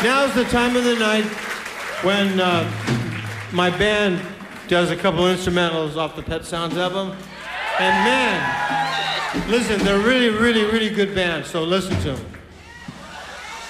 Now's the time of the night when my band does a couple instrumentals off the Pet Sounds album. And man, listen, they're really, really, really good band, so listen to them.